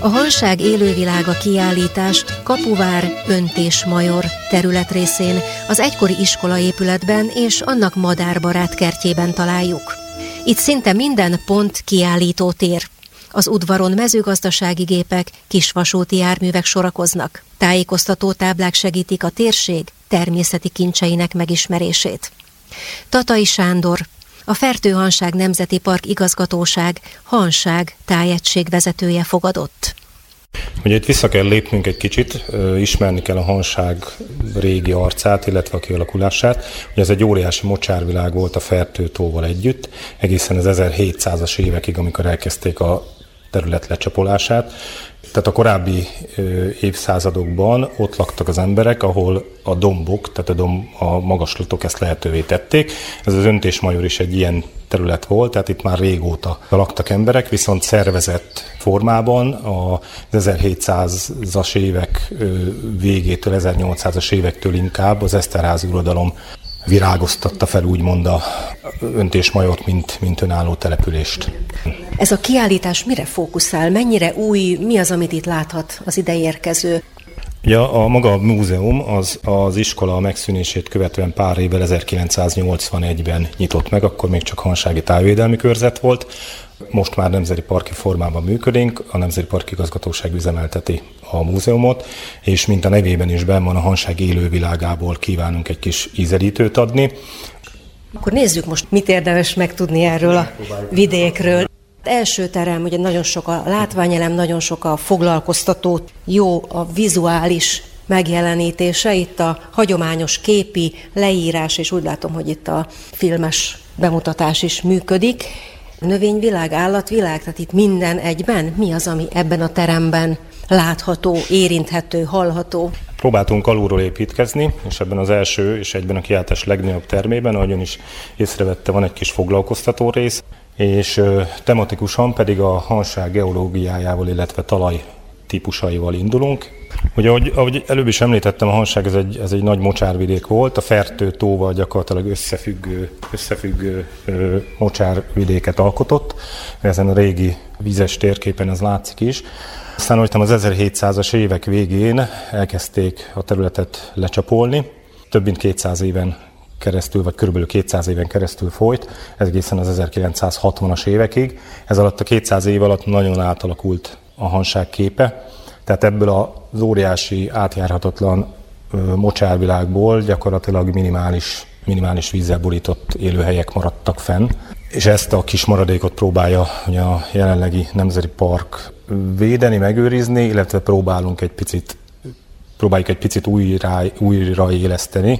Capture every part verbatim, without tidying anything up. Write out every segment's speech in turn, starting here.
A Hanság élővilága kiállítást Kapuvár Öntésmajor területrészén, az egykori iskolaépületben és annak madárbarát kertjében találjuk. Itt szinte minden pont kiállító tér. Az udvaron mezőgazdasági gépek, kisvasúti járművek sorakoznak. Tájékoztató táblák segítik a térség természeti kincseinek megismerését. Tatai Sándor, a Fertő-Hanság Nemzeti Park Igazgatóság Hanság tájegység vezetője fogadott. Ugye itt vissza kell lépnünk egy kicsit, ismerni kell a Hanság régi arcát, illetve a kialakulását. Ugye ez egy óriási mocsárvilág volt a Fertő-tóval együtt, egészen az ezerhétszázas évekig, amikor elkezdték a terület lecsapolását. Tehát a korábbi ö, évszázadokban ott laktak az emberek, ahol a dombok, tehát a, domb, a magaslatok ezt lehetővé tették. Ez az Öntésmajor is egy ilyen terület volt, tehát itt már régóta laktak emberek, viszont szervezett formában az ezerhétszázas évek végétől, ezernyolcszázas évektől inkább az Eszterházy uradalom virágoztatta fel úgymond a Öntésmajort, mint, mint önálló települést. Ez a kiállítás mire fókuszál? Mennyire új? Mi az, amit itt láthat az ide érkező? Ja, a maga a múzeum az, az iskola megszűnését követően pár évvel ezerkilencszáznyolcvanegyben nyitott meg, akkor még csak hansági tájvédelmi körzet volt. Most már nemzeti parki formában működünk, a Nemzeti Parki Igazgatóság üzemelteti a múzeumot, és mint a nevében is benn van, a Hanság élővilágából kívánunk egy kis ízelítőt adni. Akkor nézzük most, mit érdemes megtudni erről a vidékről. Első terem, ugye nagyon sok a látványelem, nagyon sok a foglalkoztató, jó a vizuális megjelenítése, itt a hagyományos képi leírás, és úgy látom, hogy itt a filmes bemutatás is működik. Növényvilág, állatvilág, tehát itt minden egyben? Mi az, ami ebben a teremben látható, érinthető, hallható? Próbáltunk alulról építkezni, és ebben az első és egyben a kiállítás legnagyobb termében, ahogyan is észrevette, van egy kis foglalkoztató rész, és tematikusan pedig a Hanság geológiájával, illetve talaj típusaival indulunk. Ugye, ahogy, ahogy előbb is említettem, a Hanság ez egy, ez egy nagy mocsárvidék volt, a Fertő-tóval gyakorlatilag összefüggő, összefüggő ö, mocsárvidéket alkotott. Ezen a régi vízes térképen ez látszik is. Aztán, hogy az ezerhétszázas évek végén elkezdték a területet lecsapolni, több mint kétszáz éven keresztül, vagy körülbelül kétszáz éven keresztül folyt, ez egészen az ezerkilencszázhatvanas évekig. Ez alatt a kétszáz év alatt nagyon átalakult a Hanság képe, tehát ebből az óriási, átjárhatatlan mocsárvilágból gyakorlatilag minimális, minimális vízzel borított élőhelyek maradtak fenn, és ezt a kis maradékot próbálja ugye a jelenlegi Nemzeti Park védeni, megőrizni, illetve próbálunk egy picit, próbáljuk egy picit újra, újraéleszteni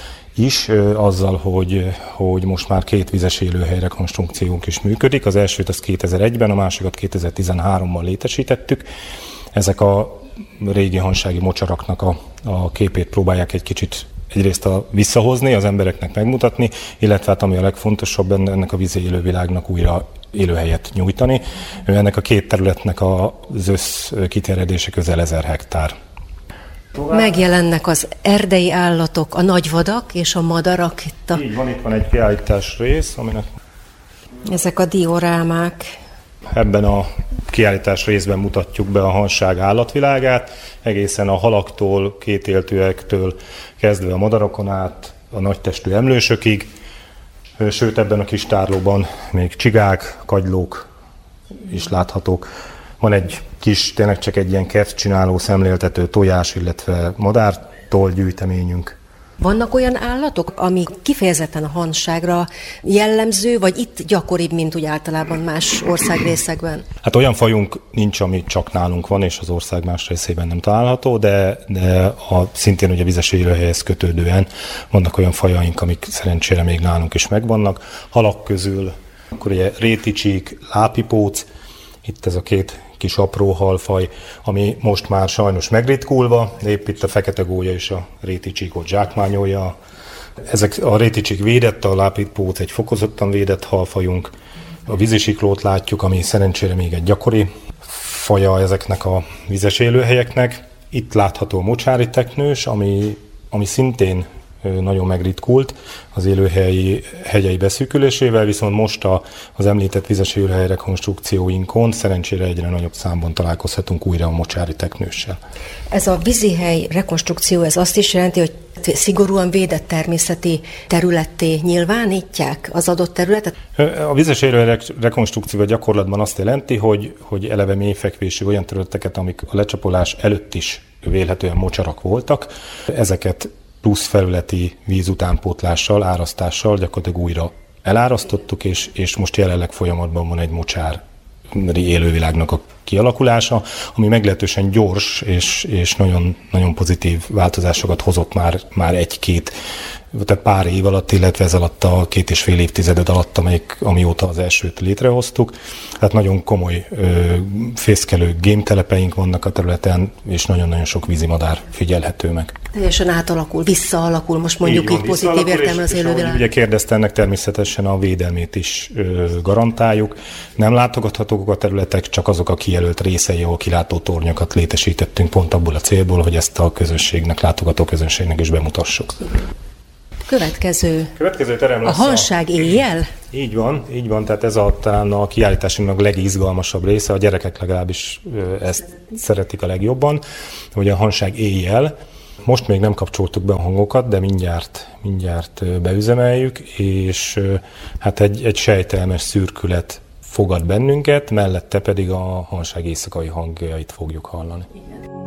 is, azzal, hogy, hogy most már két vizes élőhely rekonstrukciónk is működik. Az elsőt az kétezer-egyben, a másikat kétezer-tizenháromban létesítettük. Ezek a régi hansági mocsaraknak a, a képét próbálják egy kicsit egyrészt a visszahozni, az embereknek megmutatni, illetve hát ami a legfontosabb, ennek a vízi élővilágnak újra élőhelyet nyújtani. Ennek a két területnek az össz kiterjedése közel ezer hektár. Megjelennek az erdei állatok, a nagyvadak és a madarak itt a... Így van, itt van egy kiállítás rész, aminek... Ezek a diorámák. Ebben a kiállítás részben mutatjuk be a Hanság állatvilágát, egészen a halaktól, kétéltőektől kezdve a madarakon át, a nagytestű emlősökig, sőt ebben a kis tárlóban még csigák, kagylók is láthatók. Van egy kis, tényleg csak egy ilyen kertcsináló, szemléltető tojás, illetve madártól gyűjteményünk. Vannak olyan állatok, ami kifejezetten a Hanságra jellemző, vagy itt gyakoribb, mint úgy általában más országrészekben? Hát olyan fajunk nincs, ami csak nálunk van, és az ország más részében nem található, de, de a, szintén ugye vizes élőhelyhez kötődően vannak olyan fajaink, amik szerencsére még nálunk is megvannak. Halak közül, akkor ugye réticsík, lápipóc, itt ez a két kis apró halfaj, ami most már sajnos megritkulva, de épp itt a fekete gólya és a réticsíkot zsákmányolja. Ezek a réticsík védett, a lápipóc egy fokozottan védett halfajunk. A vízisiklót látjuk, ami szerencsére még egy gyakori faja ezeknek a vizes élőhelyeknek. Itt látható a mocsári teknős, ami, ami szintén nagyon megritkult az élőhelyi hegyei beszűkülésével, viszont most a, az említett vizes élőhely rekonstrukcióinkon szerencsére egyre nagyobb számban találkozhatunk újra a mocsári teknőssel. Ez a vízihely rekonstrukció, ez azt is jelenti, hogy szigorúan védett természeti területté nyilvánítják az adott területet? A vizes élőhely rekonstrukció gyakorlatban azt jelenti, hogy, hogy eleve mélyfekvésű olyan területeket, amik a lecsapolás előtt is vélhetően mocsarak voltak, ezeket plusz felületi vízutánpótlással, árasztással gyakorlatilag újra elárasztottuk, és, és most jelenleg folyamatban van egy mocsári élővilágnak a kialakulása, ami meglehetősen gyors és, és nagyon, nagyon pozitív változásokat hozott már, már egy-két, tehát pár év alatt, illetve ez alatt a két és fél évtized alatt, amelyik, amióta az elsőt létrehoztuk. Tehát nagyon komoly ö, fészkelő gémtelepeink vannak a területen, és nagyon-nagyon sok vízimadár figyelhető meg. Teljesen átalakul, visszaalakul, most mondjuk így, így pozitív értelemben az élővilág. Ugye kérdezte, ennek természetesen a védelmét is ö, garantáljuk. Nem látogathatók a területek, csak azok a kijelölt részei, ahol kilátó tornyokat létesítettünk pont abból a célból, hogy ezt a közönségnek, látogató közönségnek is bemutassuk. Következő. Következő terem lesz a Hanság éjjel? Így van, így van, tehát ez a, talán a kiállításunknak legizgalmasabb része, a gyerekek legalábbis ezt szeretik a legjobban, hogy a Hanság éjjel. Most még nem kapcsoltuk be a hangokat, de mindjárt, mindjárt beüzemeljük, és hát egy, egy sejtelmes szürkület fogad bennünket, mellette pedig a Hanság éjszakai hangjait fogjuk hallani. Igen.